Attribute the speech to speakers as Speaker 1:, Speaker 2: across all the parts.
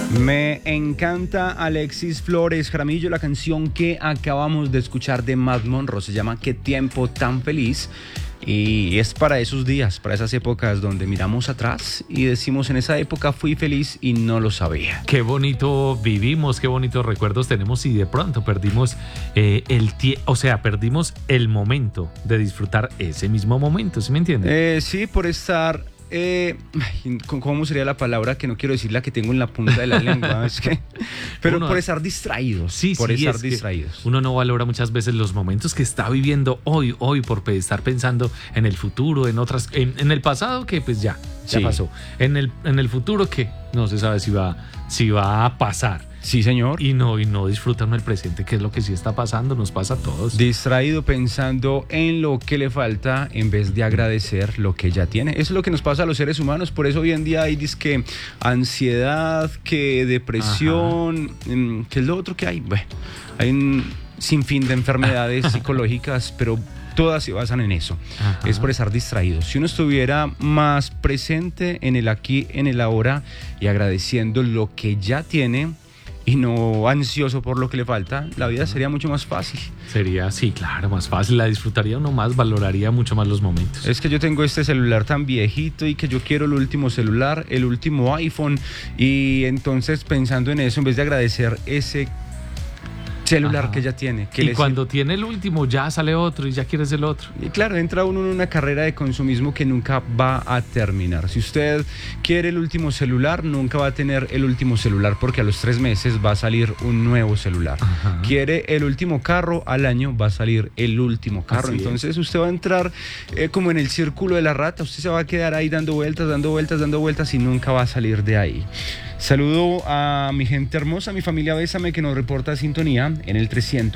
Speaker 1: Me encanta Alexis Flores Jaramillo, la canción que acabamos de escuchar de Matt Monroe se llama Qué tiempo tan feliz. Y es para esos días, para esas épocas donde miramos atrás y decimos en esa época fui feliz y no lo sabía.
Speaker 2: Qué bonito vivimos, qué bonitos recuerdos tenemos y de pronto perdimos perdimos el momento de disfrutar ese mismo momento, ¿sí me entienden?
Speaker 1: Sí, por estar... ¿cómo sería la palabra? Que no quiero decir la que tengo en la punta de la lengua. Es que, pero por estar distraídos. Por estar distraídos.
Speaker 2: Uno no valora muchas veces los momentos que está viviendo hoy, por estar pensando en el futuro, en otras, en el pasado que pues ya pasó. En el futuro que no se sabe si va a pasar.
Speaker 1: Sí, señor.
Speaker 2: Y no disfrutan el presente, que es lo que sí está pasando, nos pasa a todos.
Speaker 1: Distraído pensando en lo que le falta en vez de agradecer lo que ya tiene. Eso es lo que nos pasa a los seres humanos. Por eso hoy en día hay disque ansiedad, que depresión, ¿qué es lo otro que hay? Bueno, hay un sinfín de enfermedades psicológicas, pero todas se basan en eso. Ajá. Es por estar distraídos. Si uno estuviera más presente en el aquí, en el ahora y agradeciendo lo que ya tiene y no ansioso por lo que le falta, la vida sería mucho más fácil.
Speaker 2: Sería, sí, claro, más fácil, la disfrutaría uno más, valoraría mucho más los momentos.
Speaker 1: Es que yo tengo este celular tan viejito y que yo quiero el último celular, el último iPhone, y entonces pensando en eso, en vez de agradecer ese celular que ya tiene.
Speaker 2: Y cuando tiene el último ya sale otro y ya quieres el otro.
Speaker 1: Y claro, entra uno en una carrera de consumismo que nunca va a terminar. Si usted quiere el último celular, nunca va a tener el último celular porque a los 3 meses va a salir un nuevo celular. Ajá. Quiere el último carro, al año va a salir el último carro. Así entonces usted va a entrar como en el círculo de la rata. Usted se va a quedar ahí dando vueltas y nunca va a salir de ahí. Saludo a mi gente hermosa, a mi familia Bésame que nos reporta sintonía en el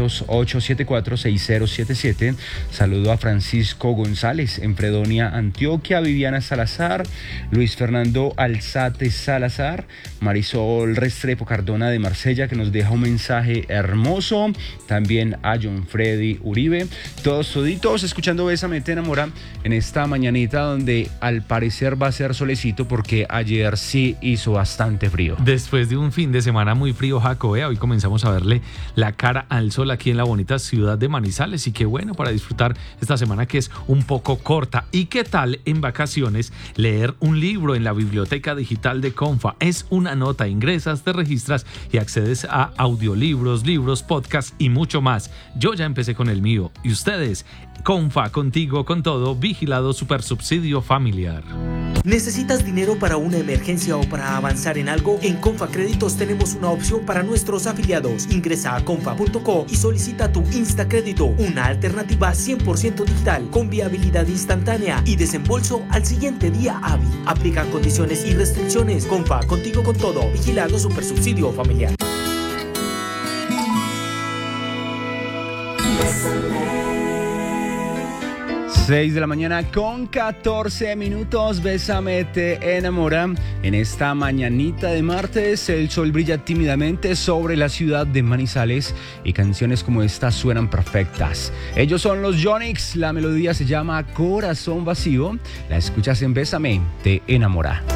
Speaker 1: 300-874-6077. Saludo a Francisco González en Fredonia, Antioquia, Viviana Salazar, Luis Fernando Alzate Salazar, Marisol Restrepo Cardona de Marsella que nos deja un mensaje hermoso. También a John Freddy Uribe. Todos toditos escuchando Bésame te enamora en esta mañanita donde al parecer va a ser solecito porque ayer sí hizo bastante frío.
Speaker 2: Después de un fin de semana muy frío, Jaco, hoy comenzamos a verle la cara al sol aquí en la bonita ciudad de Manizales y qué bueno para disfrutar esta semana que es un poco corta. ¿Y qué tal en vacaciones leer un libro en la biblioteca digital de Confa? Es una nota, ingresas, te registras y accedes a audiolibros, libros, podcasts y mucho más. Yo ya empecé con el mío y ustedes, Confa, contigo, con todo, vigilado Supersubsidio Familiar.
Speaker 3: ¿Necesitas dinero para una emergencia o para avanzar en algo? En Confa Créditos tenemos una opción para nuestros afiliados. Ingresa a confa.co y solicita tu Instacrédito, una alternativa 100% digital con viabilidad instantánea y desembolso al siguiente día hábil. Aplican condiciones y restricciones. Confa, contigo con todo. Vigilado Supersubsidio Familiar.
Speaker 1: 6 de la mañana con 14 minutos. Bésame te enamora. En esta mañanita de martes, el sol brilla tímidamente sobre la ciudad de Manizales y canciones como esta suenan perfectas. Ellos son los Yonix. La melodía se llama Corazón Vacío. La escuchas en Bésame te enamora.